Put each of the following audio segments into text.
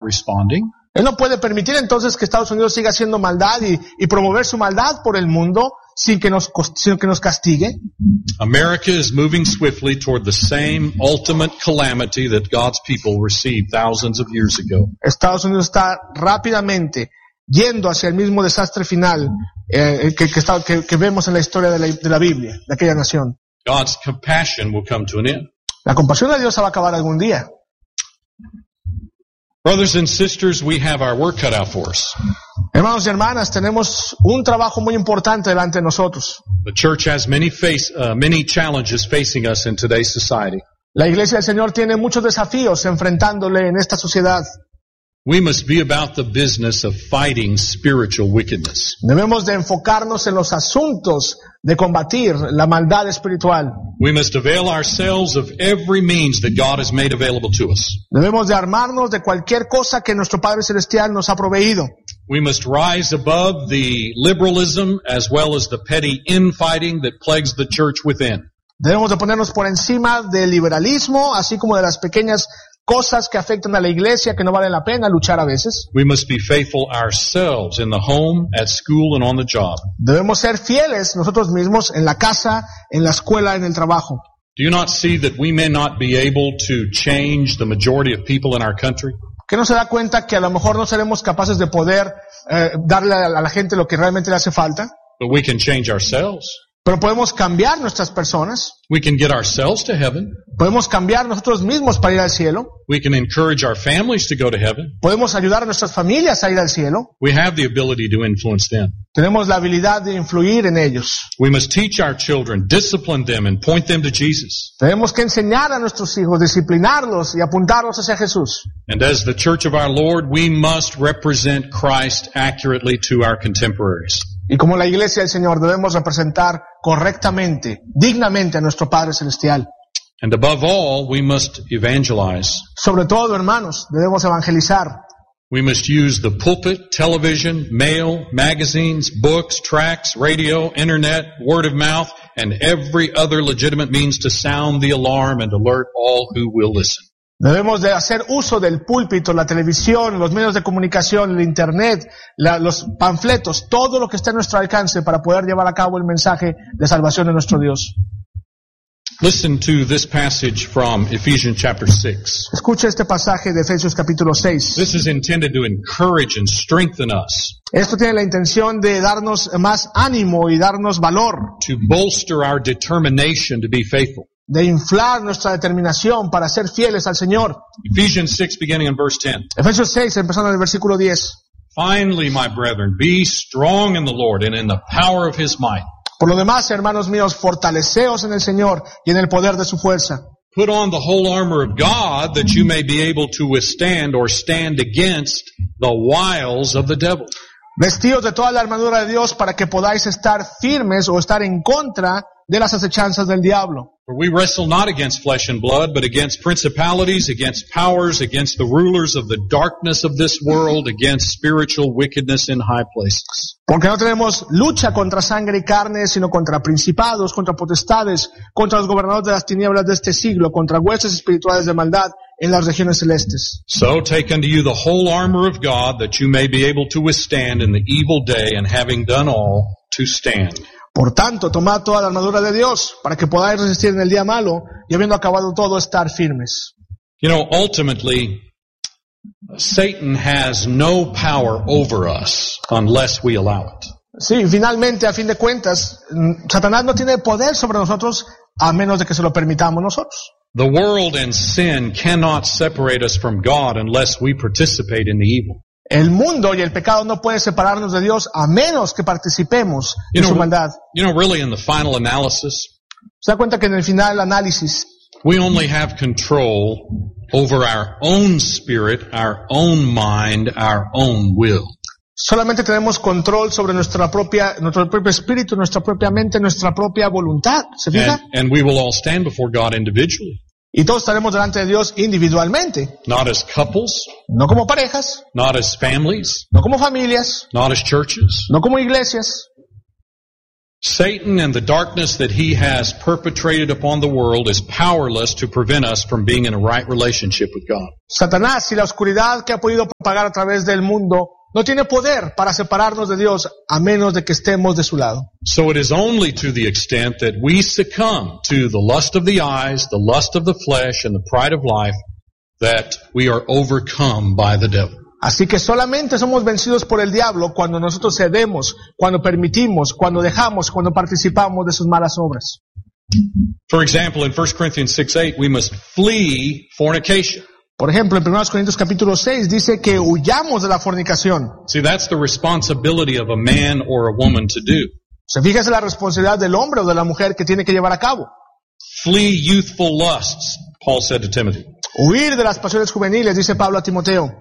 responding. Él no puede permitir entonces que Estados Unidos siga haciendo maldad y promover su maldad por el mundo sin que nos castigue. America is moving swiftly toward the same ultimate calamity that God's people received thousands of years ago. Estados Unidos está rápidamente yendo hacia el mismo desastre final que vemos en la historia de la Biblia, de aquella nación. God's compassion will come to an end. La compasión de Dios se va a acabar algún día. Brothers and sisters, we have our work cut out for us. Hermanos y hermanas, tenemos un trabajo muy importante delante de nosotros. The church has many challenges facing us in today's society. La Iglesia del Señor tiene muchos desafíos enfrentándole en esta sociedad. We must be about the business of fighting spiritual wickedness. Debemos de enfocarnos en los asuntos de combatir la maldad espiritual. We must avail ourselves of every means that God has made available to us. Debemos de armarnos de cualquier cosa que nuestro Padre Celestial nos ha proveído. We must rise above the liberalism as well as the petty infighting that plagues the church within. Debemos de ponernos por encima del liberalismo, así como de las pequeñas cosas que afectan a la iglesia que no vale la pena luchar a veces. We must be faithful ourselves in the home, at school, and on the job. Debemos ser fieles nosotros mismos en la casa, en la escuela, en el trabajo. Do you not see that we may not be able to change the majority of people in our country? ¿Que no se da cuenta que a lo mejor no seremos capaces de poder darle a la gente lo que realmente le hace falta? But we can change ourselves. Pero podemos cambiar nuestras personas. We can get ourselves to heaven. Podemos cambiar nosotros mismos para ir al cielo. We can encourage our families to go to heaven. Podemos ayudar a nuestras familias a ir al cielo. We have the ability to influence them. Tenemos la habilidad de influir en ellos. We must teach our children, discipline them, and point them to Jesus. Tenemos que enseñar a nuestros hijos, disciplinarlos y apuntarlos hacia Jesús. And as the church of our Lord, we must represent Christ accurately to our contemporaries. Y como la iglesia del Señor debemos representar correctamente, dignamente a nuestro Padre Celestial. And above all, we must evangelize. Sobre todo, hermanos, debemos evangelizar. We must use the pulpit, television, mail, magazines, books, tracts, radio, internet, word of mouth, and every other legitimate means to sound the alarm and alert all who will listen. Debemos de hacer uso del púlpito, la televisión, los medios de comunicación, el internet, los panfletos, todo lo que esté a nuestro alcance para poder llevar a cabo el mensaje de salvación de nuestro Dios. Listen to this passage from Ephesians chapter 6. Escucha este pasaje de Efesios capítulo 6. This is intended to encourage and strengthen us. Esto tiene la intención de darnos más ánimo y darnos valor. To bolster our determination to be faithful. De inflar nuestra determinación para ser fieles al Señor. Ephesians 6 beginning in verse 10. Efesios 6 empezando en el versículo 10. Finally, my brethren, be strong in the Lord and in the power of His might. Por lo demás, hermanos míos, fortaleceos en el Señor y en el poder de su fuerza. Put on the whole armor of God that you may be able to withstand or stand against the wiles of the devil. Vestíos de toda la armadura de Dios para que podáis estar firmes o estar en contra de las acechanzas del diablo. For we wrestle not against flesh and blood, but against principalities, against powers, against the rulers of the darkness of this world, against spiritual wickedness in high places. Porque no tenemos lucha contra sangre y carne, sino contra principados, contra potestades, contra los gobernadores de las tinieblas de este siglo, contra huestes espirituales de maldad en las regiones celestes. So take unto you the whole armor of God, that you may be able to withstand in the evil day, and having done all, to stand. Por tanto, tomad toda la armadura de Dios, para que podáis resistir en el día malo, y habiendo acabado todo, estar firmes. You know, ultimately, Satan has no power over us unless we allow it. Sí, finalmente, a fin de cuentas, Satanás no tiene poder sobre nosotros a menos de que se lo permitamos nosotros. The world and sin cannot separate us from God unless we participate in the evil. El mundo y el pecado no pueden separarnos de Dios a menos que participemos en su maldad. Really in the final analysis, ¿Se da cuenta que en el final análisis we only have control over our own spirit, our own mind, our own will? Solamente tenemos control sobre nuestro propio espíritu, nuestra propia mente, nuestra propia voluntad. ¿Se fija? And we will all stand before God individually. Y todos estaremos delante de Dios individualmente. Not as couples. No como parejas. Not as families. No como familias. Not as churches. No como iglesias. Satan and the darkness that he has perpetrated upon the world is powerless to prevent us from being in a right relationship with God. Satanás y la oscuridad que ha podido propagar a través del mundo no tiene poder para separarnos de Dios a menos de que estemos de su lado. So it is only to the extent that we succumb to the lust of the eyes, the lust of the flesh, and the pride of life that we are overcome by the devil. Así que solamente somos vencidos por el diablo cuando nosotros cedemos, cuando permitimos, cuando dejamos, cuando participamos de sus malas obras. For example, in 1 Corinthians 6:8, we must flee fornication. Por ejemplo, en 1 Corintios capítulo 6 dice que huyamos de la fornicación. See, that's the responsibility of a man or a woman to do. Se fíjese la responsabilidad del hombre o de la mujer que tiene que llevar a cabo. Flee youthful lusts, Paul said to Timothy. Huir de las pasiones juveniles, dice Pablo a Timoteo.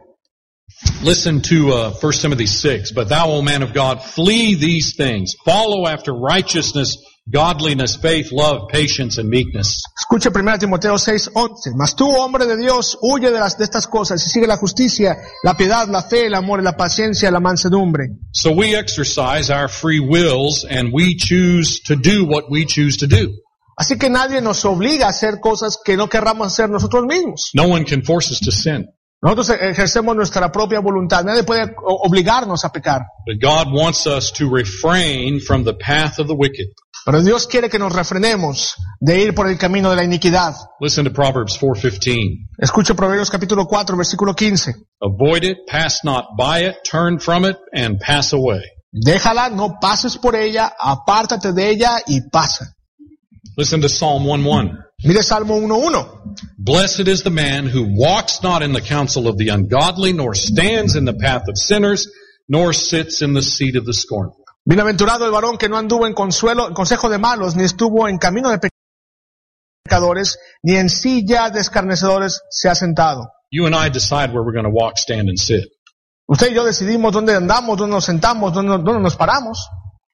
Listen to 1 Timothy 6. But thou, O man of God, flee these things. Follow after righteousness, godliness, faith, love, patience, and meekness. Escuche 1 Timoteo 6:11. Mas tú, hombre de Dios, huye de estas cosas y sigue la justicia, la piedad, la fe, el amor, la paciencia, la mansedumbre. So we exercise our free wills and we choose to do what we choose to do. Así que nadie nos obliga a hacer cosas que no querramos hacer nosotros mismos. No one can force us to sin. Nosotros ejercemos nuestra propia voluntad. Nadie puede obligarnos a pecar. But God wants us to refrain from the path of the wicked. Pero Dios quiere que nos refrenemos de ir por el camino de la iniquidad. Listen to Proverbs 4:15. Escuche Proverbios capítulo 4, versículo 15. Avoid it, pass not by it, turn from it, and pass away. Déjala, no pases por ella, apártate de ella y pasa. Listen to Psalm 1:1. Mire Salmo 1:1. Blessed is the man who walks not in the counsel of the ungodly, nor stands in the path of sinners, nor sits in the seat of the scornful. Bienaventurado el varón que no anduvo en consejo de malos, ni estuvo en camino de pecadores, ni en silla de escarnecedores se ha sentado. You and I decide where we're going to walk, stand, and sit. Usted y yo decidimos dónde andamos, dónde nos sentamos, dónde nos paramos.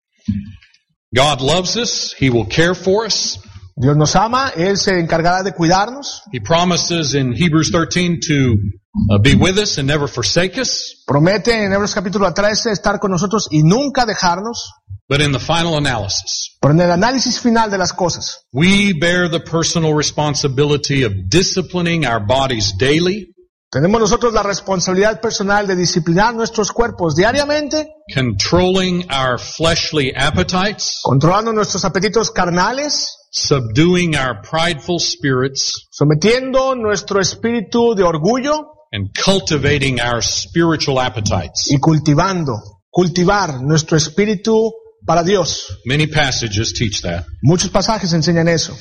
God loves us. He will care for us. Dios nos ama, Él se encargará de cuidarnos. He promises in Hebrews 13 to be with us and never forsake us. Promete en Hebreos capítulo 13 estar con nosotros y nunca dejarnos. But in the final analysis, Pero en el análisis final de las cosas, we bear the personal responsibility of disciplining our bodies daily, tenemos nosotros la responsabilidad personal de disciplinar nuestros cuerpos diariamente, controlling our fleshly appetites, controlando nuestros apetitos carnales, subduing our prideful spirits, sometiendo nuestro espíritu de orgullo and cultivating our spiritual appetites. y cultivar nuestro espíritu para Dios. Many passages teach that. Muchos pasajes enseñan eso.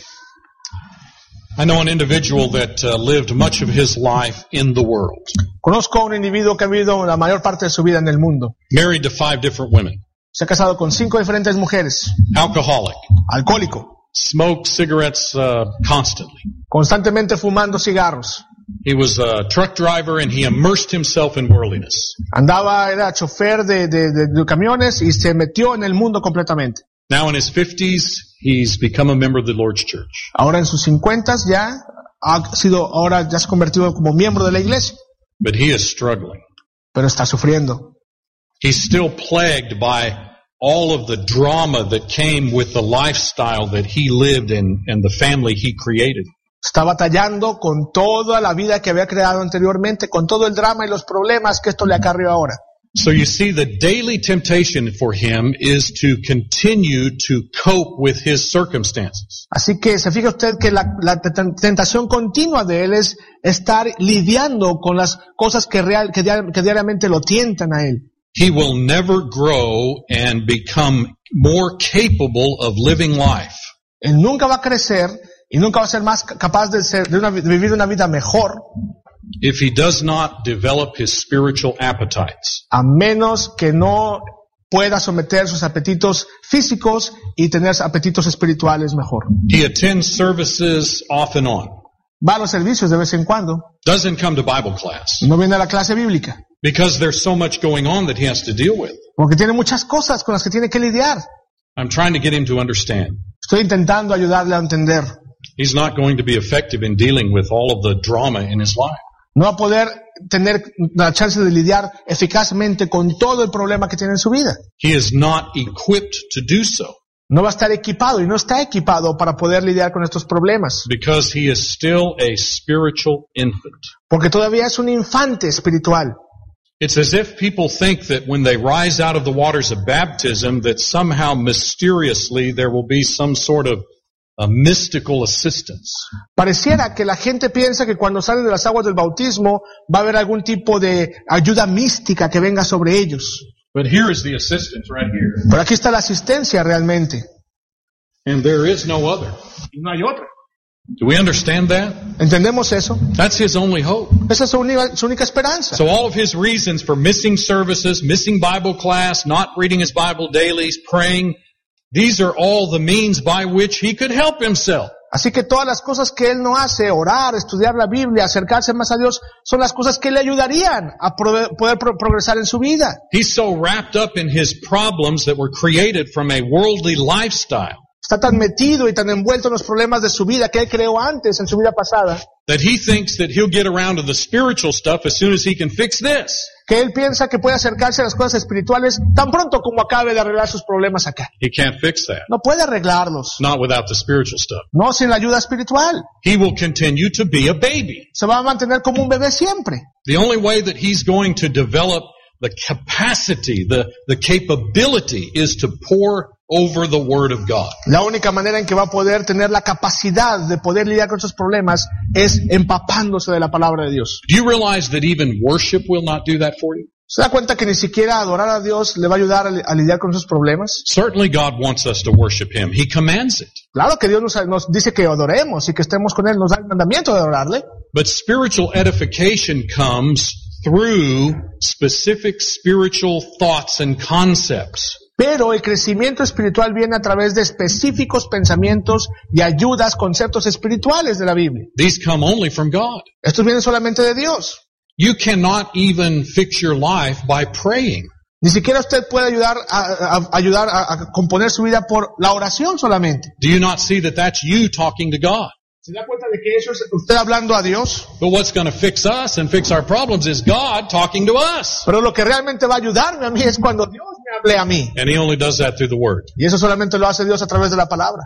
I know an individual that lived much of his life in the world. Conozco a un individuo que ha vivido la mayor parte de su vida en el mundo. Married to 5 different women. Se ha casado con 5 diferentes mujeres. Alcoholic. Alcohólico. Smoked cigarettes constantly. Constantemente fumando cigarros. He was a truck driver and he immersed himself in worldliness. Era chofer de camiones y se metió en el mundo completamente. Now in his 50s, he's become a member of the Lord's church. Ahora en sus 50s ya se ha convertido como miembro de la iglesia. But he is struggling. Pero está sufriendo. He's still plagued by all of the drama that came with the lifestyle that he lived in and the family he created. Está batallando con toda la vida que había creado anteriormente, con todo el drama y los problemas que esto le acarreó ahora. So you see, the daily temptation for him is to continue to cope with his circumstances. Así que se fija usted que la tentación continua de él es estar lidiando con las cosas que diariamente lo tientan a él. He will never grow and become more capable of living life Él nunca va a crecer y nunca va a ser más capaz de vivir una vida mejor if he does not develop his spiritual appetites. a menos que no pueda someter sus apetitos físicos y tener apetitos espirituales mejor. He attends services off and on. Va a los servicios de vez en cuando. Doesn't come to Bible class No viene a la clase bíblica. because there's so much going on that he has to deal with. Porque tiene muchas cosas con las que tiene que lidiar. I'm trying to get him to understand. Estoy intentando ayudarle a entender. He's not going to be effective in dealing with all of the drama in his life. No va a poder tener la chance de lidiar eficazmente con todo el problema que tiene en su vida. He is not equipped to do so. no va a estar equipado y no está equipado para poder lidiar con estos problemas. because he is still a spiritual infant. Porque todavía es un infante espiritual. It's as if people think that when they rise out of the waters of baptism that somehow mysteriously there will be some sort of a mystical assistance. Pareciera que la gente piensa que cuando salen de las aguas del bautismo va a haber algún tipo de ayuda mística que venga sobre ellos. But here is the assistance right here. Pero aquí está la asistencia realmente. And there is no other. Y no hay otra. Do we understand that? ¿Entendemos eso? That's his only hope. Esa es su única esperanza. So all of his reasons for missing services, missing Bible class, not reading his Bible daily, praying, these are all the means by which he could help himself. Así que todas las cosas que él no hace, orar, estudiar la Biblia, acercarse más a Dios, son las cosas que le ayudarían a poder progresar en su vida. He's so wrapped up in his problems that were created from a worldly lifestyle Está tan metido y tan envuelto en los problemas de su vida que él creó antes, en su vida pasada, that he thinks that he'll get around to the spiritual stuff as soon as he can fix this. que él piensa que puede acercarse a las cosas espirituales tan pronto como acabe de arreglar sus problemas acá. He can't fix that. No puede arreglarlos, Not without the spiritual stuff. no sin la ayuda espiritual. He will continue to be a baby. Se va a mantener como un bebé siempre. The only way that he's going to develop the capacity, the capability is to pour over the Word of God. La única manera en que va a poder tener la capacidad de poder lidiar con esos problemas es empapándose de la palabra de Dios. Do you realize that even worship will not do that for you? ¿Se da cuenta que ni siquiera adorar a Dios le va a ayudar a lidiar con esos problemas? Certainly God wants us to worship Him. He commands it. Claro que Dios nos dice que adoremos y que estemos con Él, nos da el mandamiento de adorarle. But spiritual edification comes through specific spiritual thoughts and concepts. Pero el crecimiento espiritual viene a través de específicos pensamientos y ayudas, conceptos espirituales de la Biblia. These come only from God. Estos vienen solamente de Dios. You cannot even fix your life by praying. Ni siquiera usted puede ayudar a componer su vida por la oración solamente. Do you not see that that's you talking to God? ¿Se da cuenta de que eso es usted hablando a Dios? But what's going to fix us and fix our problems is God talking to us. Pero lo que realmente va a ayudarme a mí es cuando Dios me hable a mí. And He only does that through the Word. Y eso solamente lo hace Dios a través de la palabra.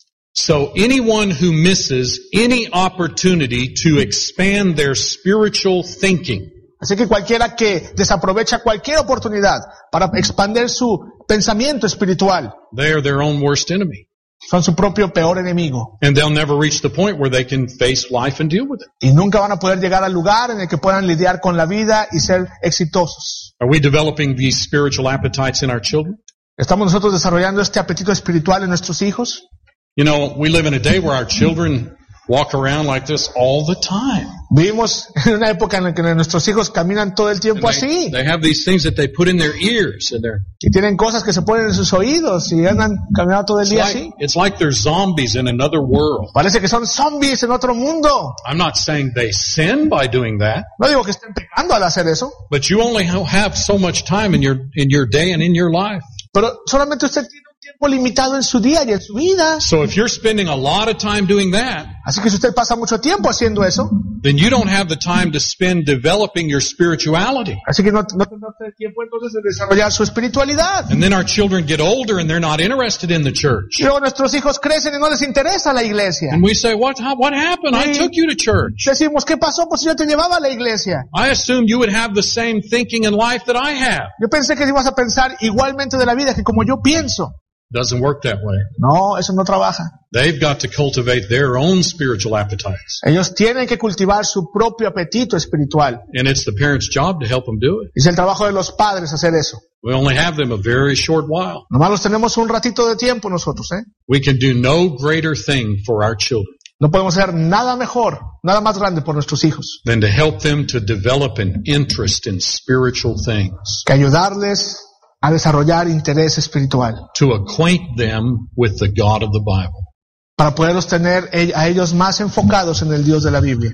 So anyone who misses any opportunity to expand their spiritual thinking Así que cualquiera que desaprovecha cualquier oportunidad para expandir su pensamiento espiritual, they are their own worst enemy. son su propio peor enemigo. And they'll never reach the point where they can face life and deal with it. Y nunca van a poder llegar al lugar en el que puedan lidiar con la vida y ser exitosos. Are we developing these spiritual appetites in our children? ¿Estamos nosotros desarrollando este apetito espiritual en nuestros hijos? You know, we live in a day where our children walk around like this all the time. Vivimos en una época en la que nuestros hijos caminan todo el tiempo así. They have these things that they put in their ears and Y tienen cosas que se ponen en sus oídos y andan caminando todo el día así. it's like they're zombies in another world. Parece que son zombies en otro mundo. I'm not saying they sin by doing that, No digo que estén pecando al hacer eso, but you only have so much time in your day and in your life. pero solamente usted tiene un tiempo limitado en su día y en su vida. So if you're spending a lot of time doing that, Así que si usted pasa mucho tiempo haciendo eso, then you don't have the time to spend developing your spirituality. así que no tendrá usted tiempo entonces de desarrollar su espiritualidad. And then our children get older and they're not interested in the church. Y luego nuestros hijos crecen y no les interesa la iglesia. And we say, what happened? I took you to church. Decimos, ¿qué pasó? Pues yo te llevaba a la iglesia. I assumed you would have the same thinking in life that I have. Yo pensé que ibas a pensar igualmente de la vida que como yo pienso. Doesn't work that way. No, eso no trabaja. They've got to cultivate their own spiritual appetites. Ellos tienen que cultivar su propio apetito espiritual. And it's the parents' job to help them do it. Es el trabajo de los padres hacer eso. We only have them a very short while. Nomás los tenemos un ratito de tiempo nosotros, ¿eh? We can do no greater thing for our children No podemos hacer nada mejor, nada más grande por nuestros hijos than to help them to develop an interest in spiritual things, que ayudarles a desarrollar interés espiritual, to acquaint them with the God of the Bible. para poderlos tener a ellos más enfocados en el Dios de la Biblia.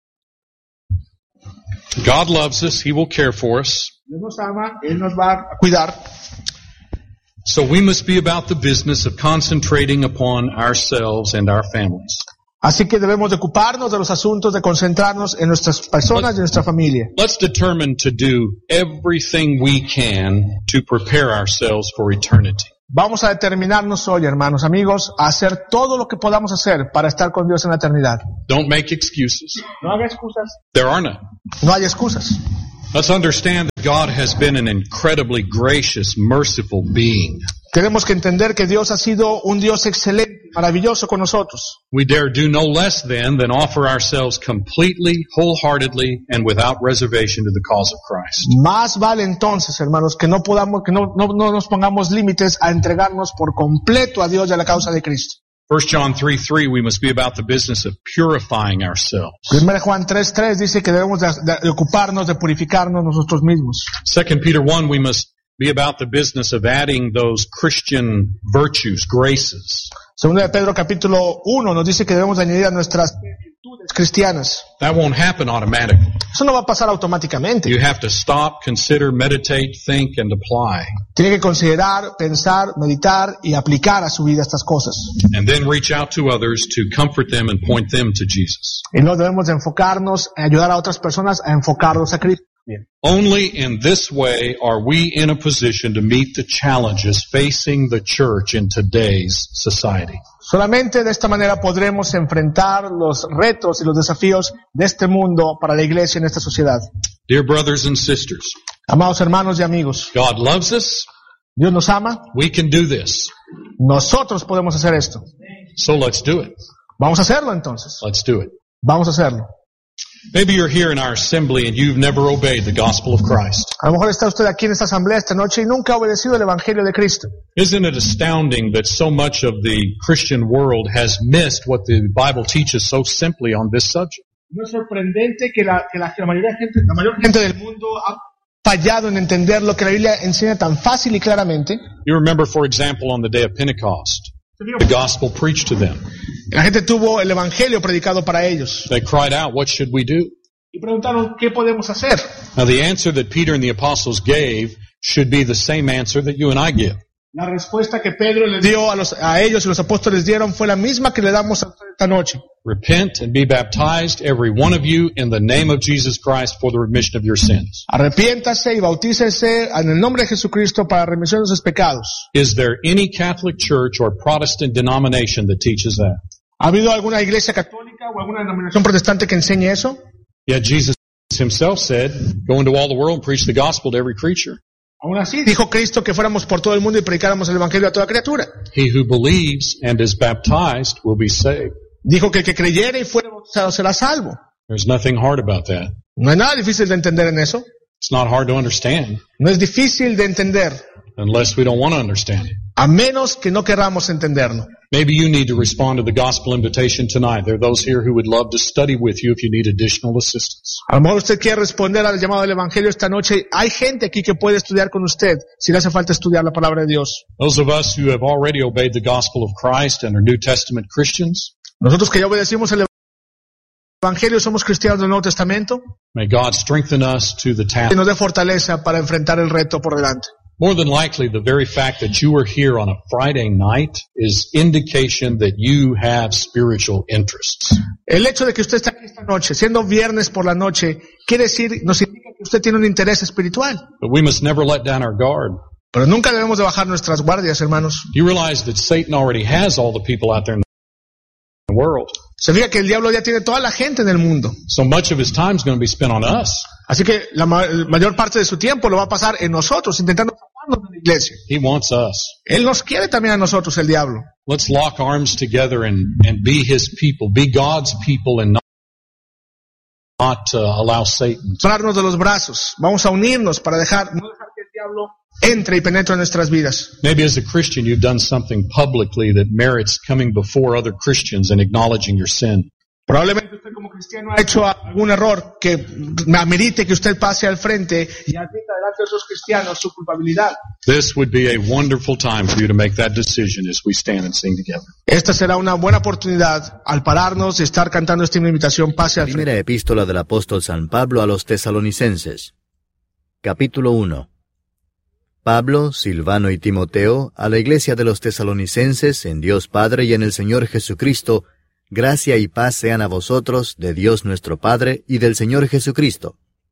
God loves us. He will care for us. Dios nos ama, Él nos va a cuidar. So we must be about the business of concentrating upon ourselves and our families. Así que debemos de ocuparnos de los asuntos, de concentrarnos en nuestras personas y en nuestra familia. Let's determine to do everything we can to prepare ourselves for eternity. Vamos a determinarnos hoy, hermanos, amigos, a hacer todo lo que podamos hacer para estar con Dios en la eternidad. Don't make excuses. No haga excusas. There are none. No hay excusas. Let's understand that God has been an incredibly gracious, merciful being. Tenemos que entender que Dios ha sido un Dios excelente, maravilloso con nosotros. We dare do no less than offer ourselves completely, wholeheartedly, and without reservation to the cause of Christ. Más vale entonces, hermanos, que no nos pongamos límites a entregarnos por completo a Dios y a la causa de Cristo. 1 John 3:3, we must be about the business of purifying ourselves. 1 Juan 3:3 dice que debemos de ocuparnos de purificarnos nosotros mismos. 2 Peter 1, we must be about the business of adding those Christian virtues, graces. Segunda de Pedro capítulo 1 nos dice que debemos de añadir a nuestras virtudes cristianas. That won't happen automatically. Eso no va a pasar automáticamente. You have to stop, consider, meditate, think, and apply. Tiene que considerar, pensar, meditar y aplicar a su vida estas cosas. And then reach out to others to comfort them and point them to Jesus. Y no debemos de enfocarnos en ayudar a otras personas a enfocarlos a Cristo. Bien. Only in this way are we in a position to meet the challenges facing the church in today's society. Solamente de esta manera podremos enfrentar los retos y los desafíos de este mundo para la iglesia en esta sociedad. Dear brothers and sisters, Amados hermanos y amigos, God loves us. Dios nos ama, We can do this. nosotros podemos hacer esto. So let's do it. Vamos a hacerlo entonces, Let's do it. vamos a hacerlo. Maybe you're here in our assembly and you've never obeyed the gospel of Christ. A lo mejor está usted aquí en esta asamblea esta noche y nunca ha obedecido el Evangelio de Cristo. Isn't it astounding that so much of the Christian world has missed what the Bible teaches so simply on this subject? No es sorprendente que la mayor gente del mundo ha fallado en entender lo que la Biblia enseña tan fácil y claramente. You remember, for example, on the day of Pentecost, the gospel preached to them. La gente tuvo el Evangelio predicado para ellos. They cried out, what should we do? Y preguntaron, ¿qué podemos hacer? Now the answer that Peter and the apostles gave should be the same answer that you and I give. La respuesta que Pedro le dio a ellos y los apóstoles dieron fue la misma que le damos esta noche. Repent and be baptized, every one of you, in the name of Jesus Christ for the remission of your sins. Arrepiéntase y bautícese en el nombre de Jesucristo para la remisión de sus pecados. Is there any Catholic church or Protestant denomination that teaches that? ¿Ha habido alguna iglesia católica o alguna denominación protestante que enseñe eso? Yet Jesus himself said, go into all the world and preach the gospel to every creature. Aún así, dijo Cristo que fuéramos por todo el mundo y predicáramos el Evangelio a toda criatura. He who believes and is baptized will be saved. Dijo que el que creyere y fuere bautizado será salvo. There's nothing hard about that. No hay nada difícil de entender en eso. It's not hard to understand No es difícil de entender, unless we don't want to understand it. a menos que no querramos entenderlo. Maybe you need to respond to the gospel invitation tonight. There are those here who would love to study with you if you need additional assistance. A lo mejor usted quiere responder al llamado del Evangelio esta noche. Hay gente aquí que puede estudiar con usted si le hace falta estudiar la palabra de Dios. Those of us who have already obeyed the gospel of Christ and are New Testament Christians, Nosotros que ya obedecimos el Evangelio, somos cristianos del Nuevo Testamento, may God strengthen us to the y task. nos dé fortaleza para enfrentar el reto por delante. More than likely, the very fact that you are here on a Friday night is indication that you have spiritual interests. El hecho de que usted está aquí esta noche, siendo viernes por la noche, nos indica que usted tiene un interés espiritual. But we must never let down our guard. Pero nunca debemos de bajar nuestras guardias, hermanos. You realize that Satan already has all the people out there in the world. Se fija que el diablo ya tiene toda la gente en el mundo. So much of his time is going to be spent on us. Así que la mayor parte de su tiempo lo va a pasar en nosotros, intentando sacarnos de la iglesia. He wants us. Él nos quiere también a nosotros, el diablo. Let's lock arms together and be his people, be God's people, and not allow Satan. Pararnos de los brazos. Vamos a unirnos para no dejar que el diablo entre y penetre en nuestras vidas. Maybe as a Christian you've done something publicly that merits coming before other Christians and acknowledging your sin. Probablemente usted como cristiano ha hecho algún error que amerite que usted pase al frente y admita delante de otros cristianos su culpabilidad. This would be a wonderful time for you to make that decision as we stand and sing together. Esta será una buena oportunidad al pararnos y estar cantando esta invitación, pase al frente. Primera epístola del apóstol San Pablo a los Tesalonicenses. Capítulo 1. Pablo, Silvano y Timoteo, a la iglesia de los Tesalonicenses, en Dios Padre y en el Señor Jesucristo, gracia y paz sean a vosotros, de Dios nuestro Padre y del Señor Jesucristo.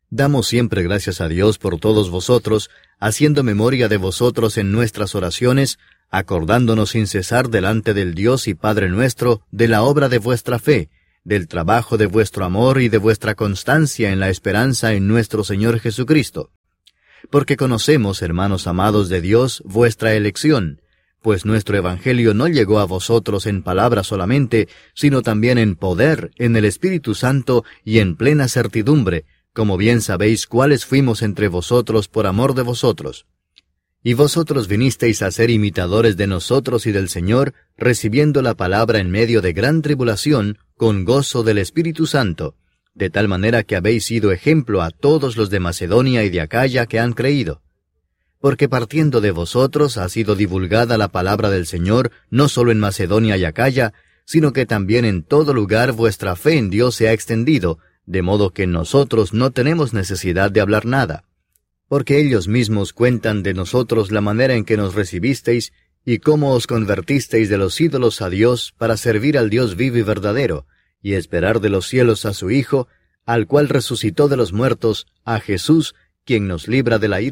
Damos siempre gracias a Dios por todos vosotros, haciendo memoria de vosotros en nuestras oraciones, acordándonos sin cesar delante del Dios y Padre nuestro de la obra de vuestra fe, del trabajo de vuestro amor y de vuestra constancia en la esperanza en nuestro Señor Jesucristo. Porque conocemos, hermanos amados de Dios, vuestra elección, pues nuestro Evangelio no llegó a vosotros en palabra solamente, sino también en poder, en el Espíritu Santo y en plena certidumbre, como bien sabéis cuáles fuimos entre vosotros por amor de vosotros. Y vosotros vinisteis a ser imitadores de nosotros y del Señor, recibiendo la palabra en medio de gran tribulación, con gozo del Espíritu Santo, de tal manera que habéis sido ejemplo a todos los de Macedonia y de Acaya que han creído. Porque partiendo de vosotros ha sido divulgada la palabra del Señor, no solo en Macedonia y Acaya, sino que también en todo lugar vuestra fe en Dios se ha extendido, de modo que nosotros no tenemos necesidad de hablar nada. Porque ellos mismos cuentan de nosotros la manera en que nos recibisteis, y cómo os convertisteis de los ídolos a Dios para servir al Dios vivo y verdadero, y esperar de los cielos a su Hijo, al cual resucitó de los muertos, a Jesús, quien nos libra de la ira